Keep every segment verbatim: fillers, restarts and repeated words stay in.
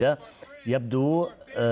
يبدو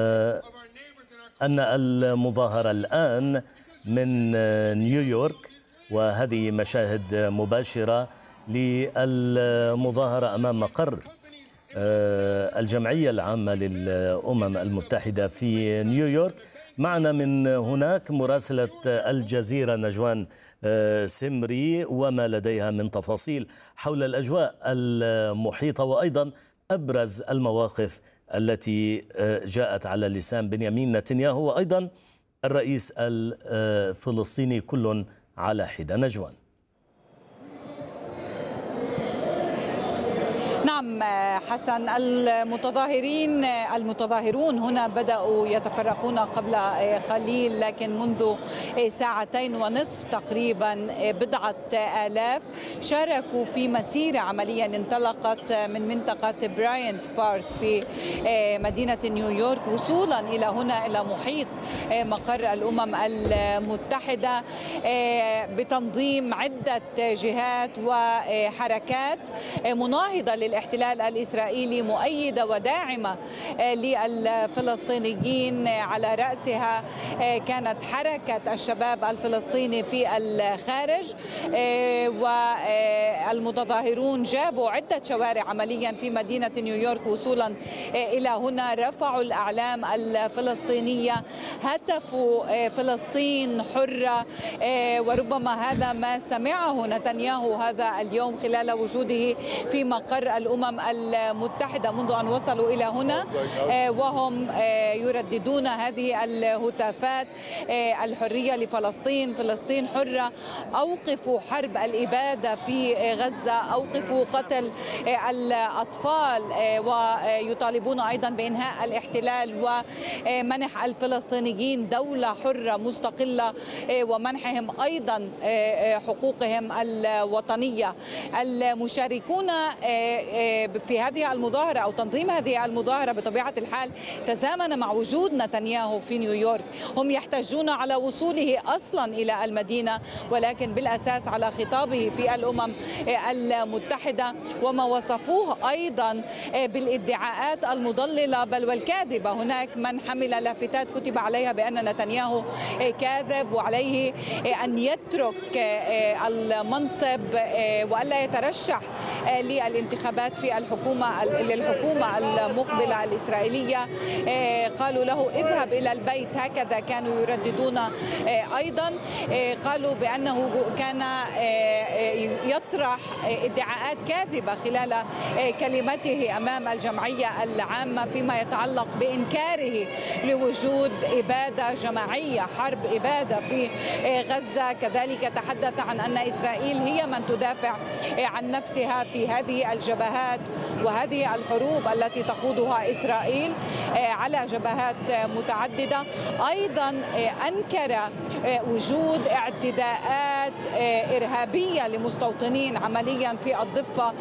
أن المظاهرة الآن من نيويورك، وهذه مشاهد مباشرة للمظاهرة أمام مقر الجمعية العامة للأمم المتحدة في نيويورك. معنا من هناك مراسلة الجزيرة نجوان سمري وما لديها من تفاصيل حول الأجواء المحيطة وأيضا أبرز المواقف التي جاءت على لسان بنيامين نتنياهو وأيضا الرئيس الفلسطيني كل على حدة. نجوان. نعم حسن، المتظاهرين المتظاهرون هنا بدأوا يتفرقون قبل قليل، لكن منذ ساعتين ونصف تقريبا بضعة آلاف شاركوا في مسيرة عمليا انطلقت من منطقة براينت بارك في مدينة نيويورك وصولا إلى هنا إلى محيط مقر الأمم المتحدة بتنظيم عدة جهات وحركات مناهضة للاحتلال الإسرائيلي، مؤيدة وداعمة للفلسطينيين. على رأسها كانت حركة الشباب الفلسطيني في الخارج، والمتظاهرون جابوا عدة شوارع عمليا في مدينة نيويورك وصولا إلى هنا، رفعوا الأعلام الفلسطينية، هتفوا فلسطين حرة، وربما هذا ما سمعه نتنياهو هذا اليوم خلال وجوده في مقر الأمم المتحدة منذ أن وصلوا إلى هنا، وهم يرددون هذه الهتافات: الحرية لفلسطين، فلسطين حرة، أوقفوا حرب الإبادة في غزة، أوقفوا قتل الأطفال، ويطالبون أيضا بإنهاء الاحتلال ومنح الفلسطينيين دولة حرة مستقلة ومنحهم أيضا حقوقهم الوطنية. المشاركون في هذه المظاهرة أو تنظيم هذه المظاهرة بطبيعة الحال تزامن مع وجود نتنياهو في نيويورك. هم يحتجون على وصوله أصلا إلى المدينة، ولكن بالأساس على خطابه في الأمم المتحدة وما وصفوه أيضا بالادعاءات المضللة بل والكاذبة. هناك من حمل لافتات كتب عليها بأن نتنياهو كاذب وعليه أن يترك المنصب وألا يترشح للانتخابات في الحكومة للحكومة المقبلة الإسرائيلية. قالوا له اذهب إلى البيت، هكذا كانوا يرددون. أيضا قالوا بأنه كان يطرح ادعاءات كاذبة خلال كلمته أمام الجمعية العامة فيما يتعلق بإنكاره لوجود إبادة جماعية، حرب إبادة في غزة. كذلك تحدث عن أن إسرائيل هي من تدافع عن نفسها في هذه الجبهات وهذه الحروب التي تخوضها إسرائيل على جبهات متعددة. أيضا أنكر وجود اعتداءات إرهابية لمستوطنين عمليا في الضفة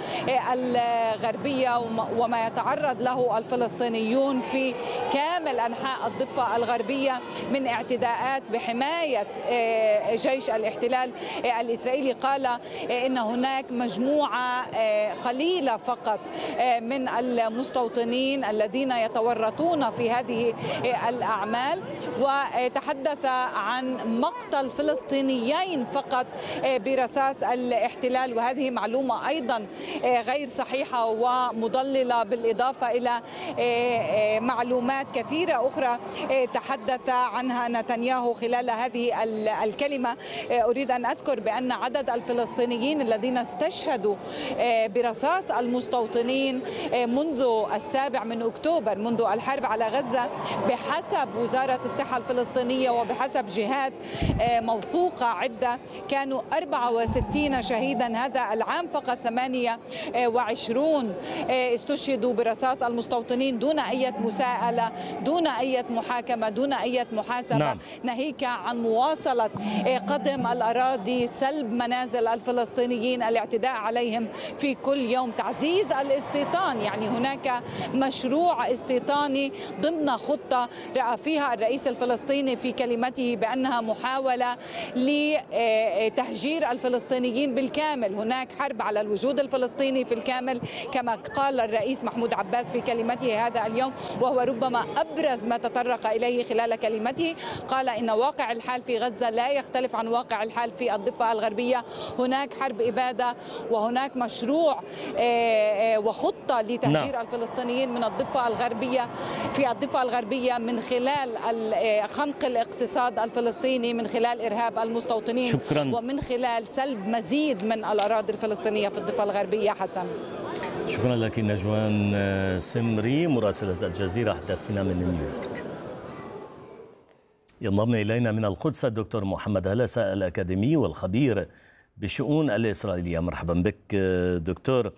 الغربية وما يتعرض له الفلسطينيون في كامل أنحاء الضفة الغربية من اعتداءات بحماية جيش الاحتلال الإسرائيلي. قال إن هناك مجموعة قليلة فقط من المستوطنين الذين يتورطون في هذه الأعمال، وتحدث عن مقتل فلسطينيين فقط برصاص الاحتلال، وهذه معلومة أيضا غير صحيحة ومضللة، بالإضافة إلى معلومات كثيرة أخرى تحدث عنها نتنياهو خلال هذه الكلمة. أريد أن أذكر بأن عدد الفلسطينيين الذين استشهدوا برصاص المستوطنين منذ السابع من أكتوبر، منذ الحرب على غزة، بحسب وزارة الصحة الفلسطينية وبحسب جهات موثوقة عدة، كانوا أربعة وستين شهيدا هذا العام. فقط ثمانية وعشرين استشهدوا برصاص المستوطنين دون أي مساءلة، دون أي محاكمة، دون أي محاسبة. نعم. ناهيك عن مواصلة قدم الأراضي، سلب منازل الفلسطينيين، الاعتداء عليهم في كل يوم، تعزيز الاستيطان. يعني هناك مشروع استيطاني ضمن خطة رأى فيها الرئيس الفلسطيني في كلمته بأنها محاولة ل تهجير الفلسطينيين بالكامل. هناك حرب على الوجود الفلسطيني في الكامل كما قال الرئيس محمود عباس في كلمته هذا اليوم، وهو ربما أبرز ما تطرق إليه خلال كلمته. قال إن واقع الحال في غزة لا يختلف عن واقع الحال في الضفة الغربية. هناك حرب إبادة وهناك مشروع وخطة لتهجير نعم. الفلسطينيين من الضفة الغربية في الضفة الغربية من خلال خنق الاقتصاد الفلسطيني، من خلال إرهاب المستوطنين شكرا. ومن خلال سلب مزيد من الأراضي الفلسطينية في الضفة الغربية. حسن، شكرا لك نجوان سمري مراسلة الجزيرة، حدثتنا من نيويورك. ينضم إلينا من القدس الدكتور محمد هلسة الأكاديمي والخبير بالشؤون الإسرائيلية. مرحبا بك دكتور.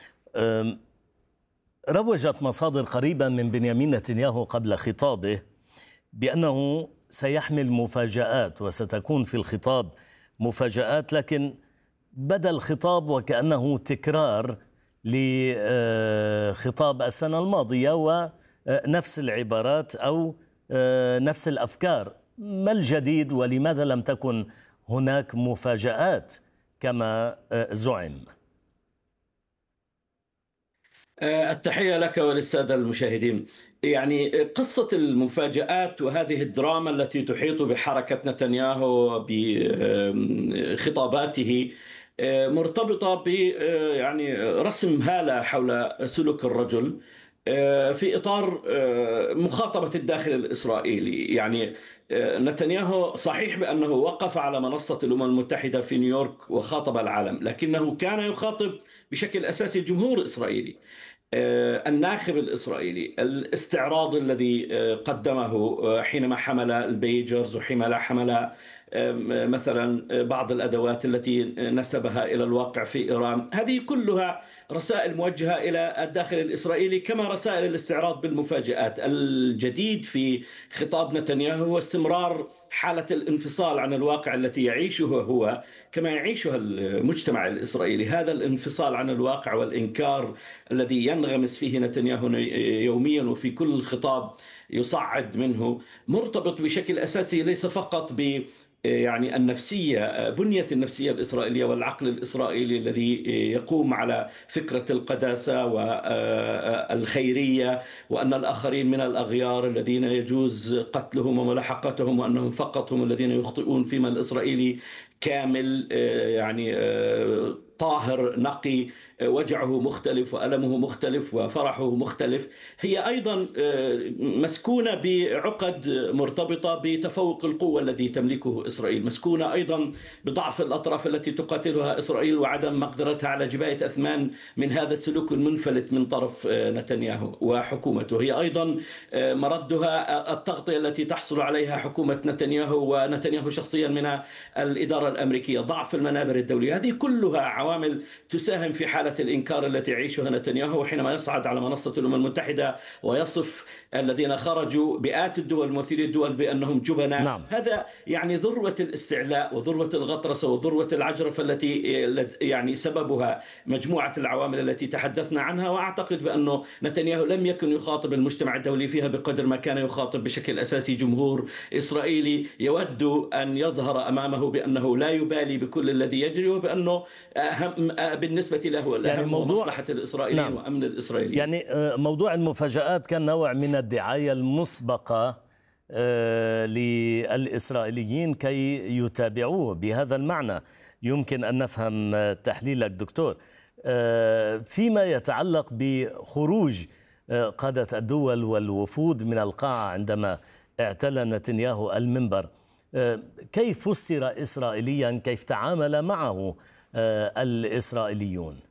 روجت مصادر قريبة من بنيامين نتنياهو قبل خطابه بأنه سيحمل مفاجآت وستكون في الخطاب مفاجآت، لكن بدا الخطاب وكأنه تكرار لخطاب السنة الماضية ونفس العبارات أو نفس الأفكار. ما الجديد ولماذا لم تكن هناك مفاجآت كما زعم؟ التحية لك وللسادة المشاهدين. يعني قصة المفاجآت وهذه الدراما التي تحيط بحركة نتنياهو بخطاباته مرتبطة ب يعني رسم هالة حول سلوك الرجل في إطار مخاطبة الداخل الإسرائيلي. يعني نتنياهو صحيح بأنه وقف على منصة الأمم المتحدة في نيويورك وخاطب العالم، لكنه كان يخاطب بشكل أساسي الجمهور الإسرائيلي، الناخب الإسرائيلي. الاستعراض الذي قدمه حينما حمل البيجرز وحينما حمل مثلا بعض الأدوات التي نسبها إلى الواقع في إيران، هذه كلها رسائل موجهة إلى الداخل الإسرائيلي كما رسائل الاستعراض بالمفاجآت. الجديد في خطاب نتنياهو هو استمرار حالة الانفصال عن الواقع التي يعيشه هو كما يعيشها المجتمع الإسرائيلي. هذا الانفصال عن الواقع والإنكار الذي ينغمس فيه نتنياهو يوميا وفي كل خطاب يصعد منه مرتبط بشكل أساسي ليس فقط ب يعني النفسية، بنية النفسية الإسرائيلية والعقل الإسرائيلي الذي يقوم على فكرة القداسة والخيرية، وأن الآخرين من الأغيار الذين يجوز قتلهم وملاحقتهم، وأنهم فقط هم الذين يخطئون، فيما الإسرائيلي كامل يعني طاهر نقي، وجعه مختلف وألمه مختلف وفرحه مختلف. هي أيضا مسكونة بعقد مرتبطة بتفوق القوة الذي تملكه إسرائيل، مسكونة أيضا بضعف الأطراف التي تقاتلها إسرائيل وعدم مقدرتها على جباية أثمان من هذا السلوك المنفلت من طرف نتنياهو وحكومته. هي أيضا مردها التغطية التي تحصل عليها حكومة نتنياهو ونتنياهو شخصيا من الإدارة الأمريكية، ضعف المنابر الدولية. هذه كلها عوامل تساهم في حالة الإنكار التي يعيشها نتنياهو حينما يصعد على منصة الأمم المتحدة ويصف الذين خرجوا بآت الدول ممثلي الدول بأنهم جبناء. نعم. هذا يعني ذروة الاستعلاء وذروة الغطرسة وذروة العجرفة التي يعني سببها مجموعة العوامل التي تحدثنا عنها. وأعتقد بأنه نتنياهو لم يكن يخاطب المجتمع الدولي فيها بقدر ما كان يخاطب بشكل أساسي جمهور إسرائيلي يود أن يظهر أمامه بأنه لا يبالي بكل الذي يجري، وبأنه أهم بالنسبة له الأهم يعني موضوع مصلحة الإسرائيليين نعم. وأمن الإسرائيليين. يعني موضوع المفاجآت كان نوع من الدعاية المسبقة للإسرائيليين كي يتابعوه. بهذا المعنى يمكن أن نفهم تحليلك دكتور. فيما يتعلق بخروج قادة الدول والوفود من القاعة عندما اعتلى نتنياهو المنبر، كيف فسر إسرائيليا، كيف تعامل معه الإسرائيليون؟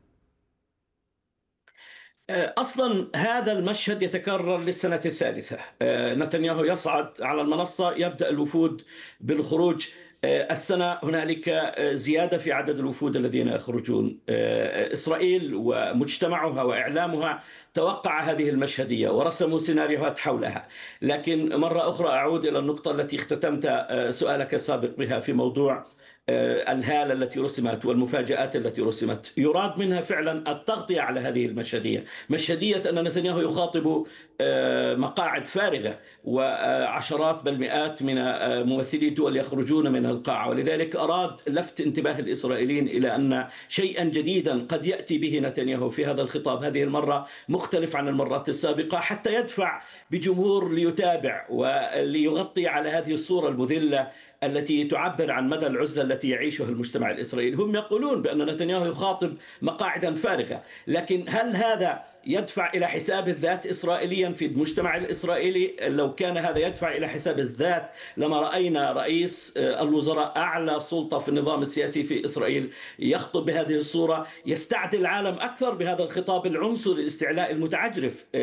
أصلا هذا المشهد يتكرر للسنة الثالثة. نتنياهو يصعد على المنصة، يبدأ الوفود بالخروج. السنة هنالك زيادة في عدد الوفود الذين يخرجون. إسرائيل ومجتمعها وإعلامها توقع هذه المشهدية ورسموا سيناريوهات حولها. لكن مرة أخرى أعود إلى النقطة التي اختتمت سؤالك السابق بها في موضوع الهالة التي رسمت والمفاجآت التي رسمت. يراد منها فعلا التغطية على هذه المشهدية، مشهدية أن نتنياهو يخاطب مقاعد فارغة وعشرات بل مئات من ممثلي الدول يخرجون من القاعة. ولذلك أراد لفت انتباه الإسرائيليين إلى أن شيئا جديدا قد يأتي به نتنياهو في هذا الخطاب هذه المرة مختلف عن المرات السابقة، حتى يدفع بجمهور ليتابع وليغطي على هذه الصورة المذلة التي تعبر عن مدى العزلة التي يعيشها المجتمع الإسرائيلي. هم يقولون بأن نتنياهو يخاطب مقاعدا فارغة، لكن هل هذا يدفع إلى حساب الذات إسرائيليا في المجتمع الإسرائيلي؟ لو كان هذا يدفع إلى حساب الذات لما رأينا رئيس الوزراء أعلى سلطة في النظام السياسي في إسرائيل يخطب بهذه الصورة، يستعدي العالم أكثر بهذا الخطاب العنصري الاستعلاء المتعجرف